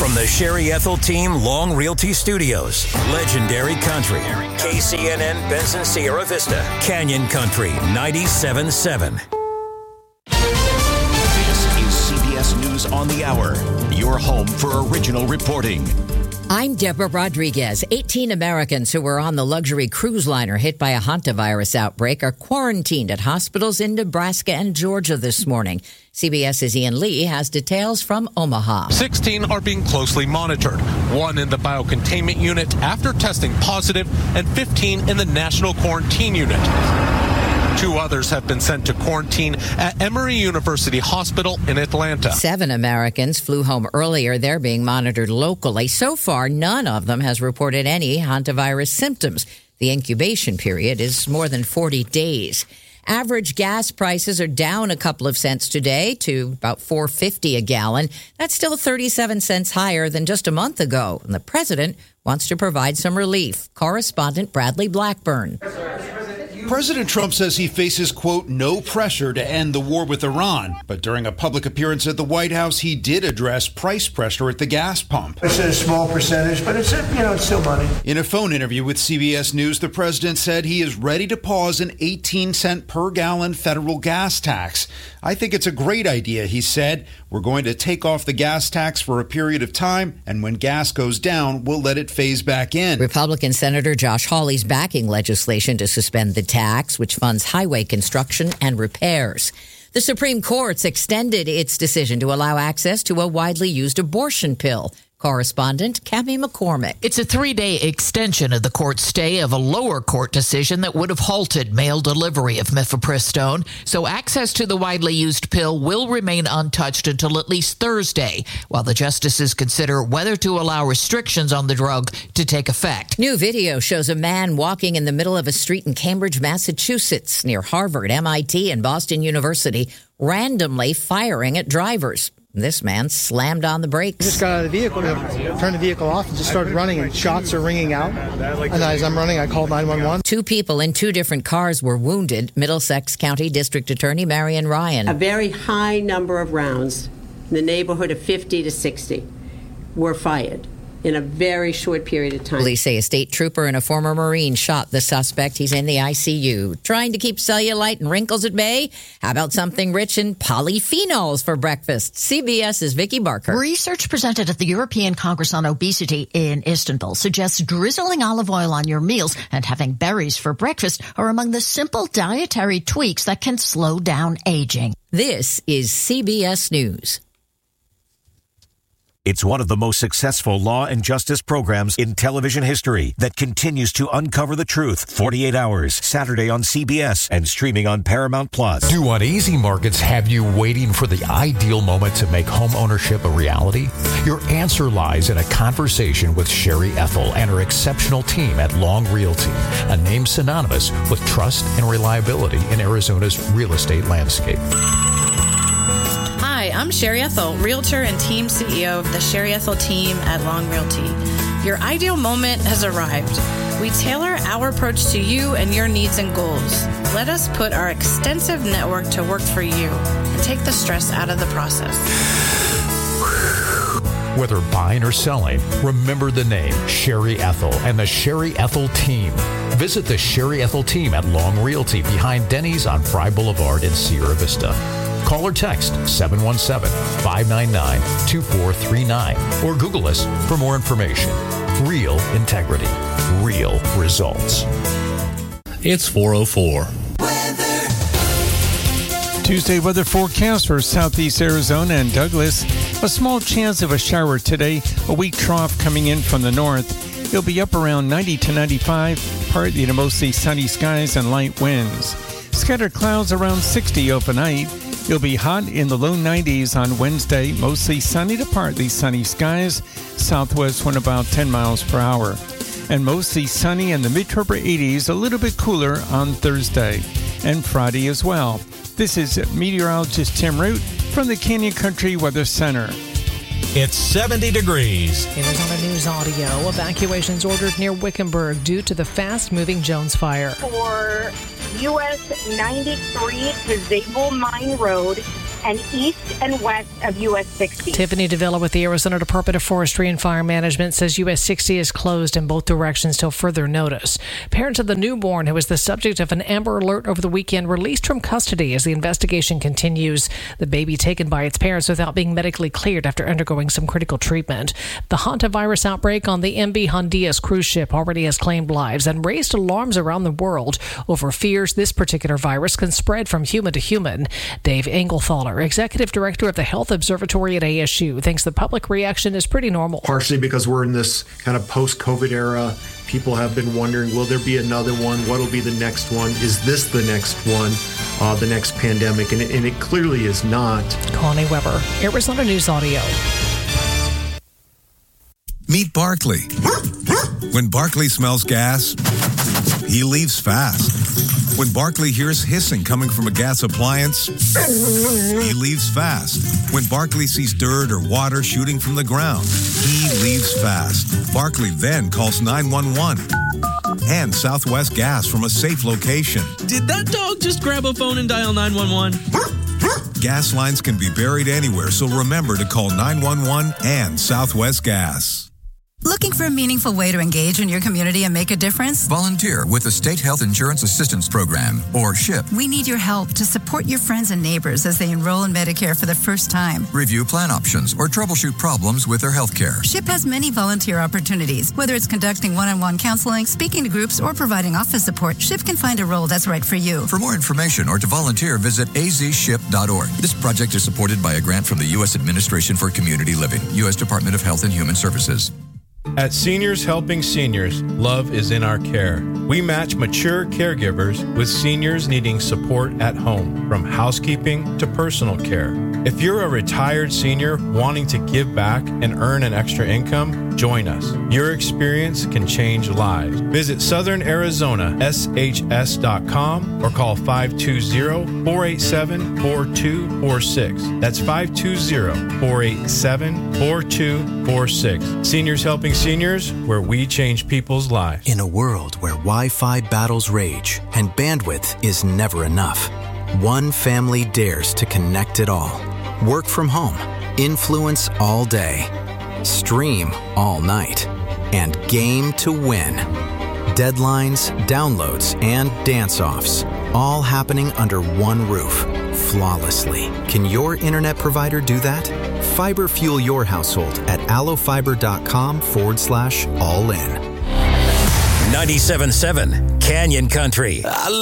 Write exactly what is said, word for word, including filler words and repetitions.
From the Sherry Ethel Team Long Realty Studios, Legendary Country, K C N N Benson Sierra Vista, Canyon Country ninety-seven point seven. This is C B S News on the Hour, your home for original reporting. I'm Deborah Rodriguez. eighteen Americans who were on the luxury cruise liner hit by a hantavirus outbreak are quarantined at hospitals in Nebraska and Georgia this morning. CBS's Ian Lee has details from Omaha. sixteen are being closely monitored, one in the biocontainment unit after testing positive, and fifteen in the national quarantine unit. Two others have been sent to quarantine at Emory University Hospital in Atlanta. Seven Americans flew home earlier. They're being monitored locally. So far, none of them has reported any hantavirus symptoms. The incubation period is more than forty days. Average gas prices are down a couple of cents today to about four fifty a gallon. That's still thirty-seven cents higher than just a month ago. And the president wants to provide some relief. Correspondent Bradley Blackburn. President Trump says he faces, quote, no pressure to end the war with Iran. But during a public appearance at the White House, he did address price pressure at the gas pump. It's a small percentage, but it's, you know, it's still money. In a phone interview with C B S News, the president said he is ready to pause an eighteen cent per gallon federal gas tax. I think it's a great idea, he said. We're going to take off the gas tax for a period of time, and when gas goes down, we'll let it phase back in. Republican Senator Josh Hawley's backing legislation to suspend the tax, which funds highway construction and repairs. The Supreme Court's extended its decision to allow access to a widely used abortion pill. Correspondent Cammie McCormick. It's a three-day extension of the court's stay of a lower court decision that would have halted mail delivery of mifepristone, so access to the widely used pill will remain untouched until at least Thursday, while the justices consider whether to allow restrictions on the drug to take effect. New video shows a man walking in the middle of a street in Cambridge, Massachusetts, near Harvard, M I T, and Boston University, randomly firing at drivers. This man slammed on the brakes. I just got out of the vehicle, turned the vehicle off, and just started running, and shots are ringing out. And as I'm running, I called nine one one. Two people in two different cars were wounded. Middlesex County District Attorney Marion Ryan. A very high number of rounds, in the neighborhood of fifty to sixty, were fired in a very short period of time. Police say a state trooper and a former Marine shot the suspect. He's in the I C U. Trying to keep cellulite and wrinkles at bay? How about something rich in polyphenols for breakfast? CBS's Vicky Barker. Research presented at the European Congress on Obesity in Istanbul suggests drizzling olive oil on your meals and having berries for breakfast are among the simple dietary tweaks that can slow down aging. This is C B S News. It's one of the most successful law and justice programs in television history that continues to uncover the truth. forty-eight hours, Saturday on C B S and streaming on Paramount Plus. Do uneasy markets have you waiting for the ideal moment to make home ownership a reality? Your answer lies in a conversation with Sherry Ethel and her exceptional team at Long Realty, a name synonymous with trust and reliability in Arizona's real estate landscape. Hi, I'm Sherry Ethel, Realtor and Team C E O of the Sherry Ethel team at Long Realty. Your ideal moment has arrived. We tailor our approach to you and your needs and goals. Let us put our extensive network to work for you and take the stress out of the process. Whether buying or selling, remember the name Sherry Ethel and the Sherry Ethel team. Visit the Sherry Ethel team at Long Realty behind Denny's on Fry Boulevard in Sierra Vista. Call or text seven one seven, five nine nine, two four three nine or Google us for more information. Real integrity. Real results. It's four oh four. Weather. Tuesday weather forecast for southeast Arizona and Douglas. A small chance of a shower today. A weak trough coming in from the north. It'll be up around ninety to ninety-five. Partly to mostly sunny skies and light winds. Scattered clouds around sixty overnight. It'll be hot in the low nineties on Wednesday, mostly sunny to partly sunny skies, southwest wind about ten miles per hour. And mostly sunny in the mid to upper eighties, a little bit cooler on Thursday and Friday as well. This is meteorologist Tim Root from the Canyon Country Weather Center. It's seventy degrees. Arizona News Audio. Evacuations ordered near Wickenburg due to the fast-moving Jones Fire. For U S ninety-three to Zabel Mine Road, and east and west of U S sixty. Tiffany Davila with the Arizona Department of Forestry and Fire Management says U S sixty is closed in both directions till further notice. Parents of the newborn who was the subject of an Amber Alert over the weekend released from custody as the investigation continues. The baby taken by its parents without being medically cleared after undergoing some critical treatment. The hantavirus outbreak on the M V Hondias cruise ship already has claimed lives and raised alarms around the world over fears this particular virus can spread from human to human. Dave Engelthaler, Executive Director of the Health Observatory at A S U, thinks the public reaction is pretty normal. Partially because we're in this kind of post-COVID era. People have been wondering, will there be another one? What will be the next one? Is this the next one, uh, the next pandemic? And it, and it clearly is not. Connie Weber, Arizona News Audio. Meet Barkley. When Barkley smells gas, he leaves fast. When Barkley hears hissing coming from a gas appliance, he leaves fast. When Barkley sees dirt or water shooting from the ground, he leaves fast. Barkley then calls nine one one and Southwest Gas from a safe location. Did that dog just grab a phone and dial nine one one? Gas lines can be buried anywhere, so remember to call nine one one and Southwest Gas. Looking for a meaningful way to engage in your community and make a difference? Volunteer with the State Health Insurance Assistance Program, or SHIP. We need your help to support your friends and neighbors as they enroll in Medicare for the first time. Review plan options or troubleshoot problems with their health care. SHIP has many volunteer opportunities. Whether it's conducting one-on-one counseling, speaking to groups, or providing office support, SHIP can find a role that's right for you. For more information or to volunteer, visit a z ship dot org. This project is supported by a grant from the U S Administration for Community Living, U S Department of Health and Human Services. At Seniors Helping Seniors, love is in our care. We match mature caregivers with seniors needing support at home, from housekeeping to personal care. If you're a retired senior wanting to give back and earn an extra income, join us. Your experience can change lives. Visit Southern Arizona S H S dot com or call five two zero, four eight seven, four two four six. That's five two zero, four eight seven, four two four six. Seniors Helping Seniors, where we change people's lives. In a world where Wi-Fi battles rage and bandwidth is never enough, one family dares to connect it all. Work from home, influence all day, stream all night, and game to win. Deadlines, downloads, and dance-offs, all happening under one roof, flawlessly. Can your internet provider do that? Fiber fuel your household at allofiber.com forward slash all in. ninety-seven point seven Canyon Country.